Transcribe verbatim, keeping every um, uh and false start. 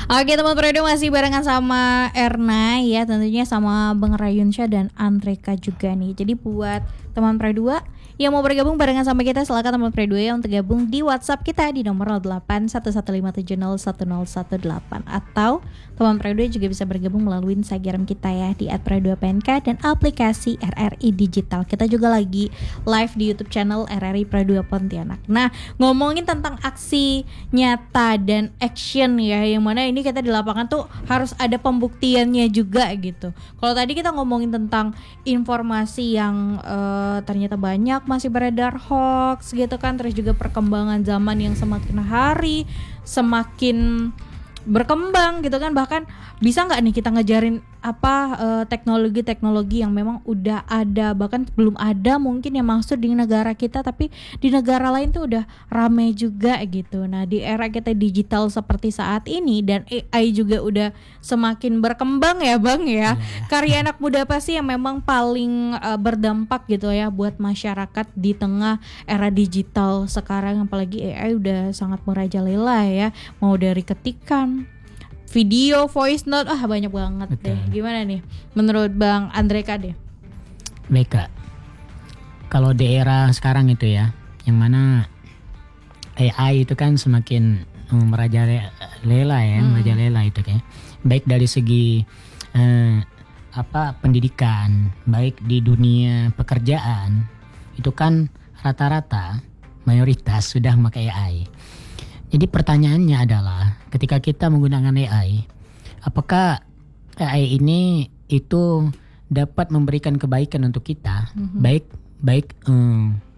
Oke teman Fredo masih barengan sama Erna ya, tentunya sama Bang Rayunsyah dan Andreka juga nih. Jadi buat teman Fredo yang mau bergabung barengan sama kita, silakan teman Fredo ya untuk gabung di WhatsApp kita di nomor nol delapan satu satu lima tujuh nol satu nol satu delapan, atau teman Fredo juga bisa bergabung melalui Instagram kita ya di et fredo p n k dan aplikasi R R I Digital. Kita juga lagi live di YouTube channel R R I Fredo Pontianak. Nah, ngomongin tentang aksi nyata dan action ya, yang mana ini kita di lapangan tuh harus ada pembuktiannya juga gitu. Kalau tadi kita ngomongin tentang informasi yang uh, ternyata banyak masih beredar hoax gitu kan, terus juga perkembangan zaman yang semakin hari semakin berkembang gitu kan, bahkan bisa nggak nih kita ngejarin apa uh, teknologi-teknologi yang memang udah ada, bahkan belum ada mungkin yang masuk di negara kita tapi di negara lain tuh udah rame juga gitu. Nah di era kita digital seperti saat ini dan A I juga udah semakin berkembang ya Bang ya, karya anak muda apa sih yang memang paling uh, berdampak gitu ya buat masyarakat di tengah era digital sekarang, apalagi A I udah sangat merajalela ya, mau dari ketikan, video, voice note, ah banyak banget. Betul. Deh. Gimana nih menurut Bang Andreka deh? Baik Kak, kalau di era sekarang itu ya, yang mana A I itu kan semakin um, merajalela ya, hmm. merajalela itu kan. Baik dari segi eh, apa pendidikan, baik di dunia pekerjaan, itu kan rata-rata mayoritas sudah memakai A I. Jadi pertanyaannya adalah ketika kita menggunakan A I, apakah A I ini itu dapat memberikan kebaikan untuk kita, mm-hmm. baik baik um,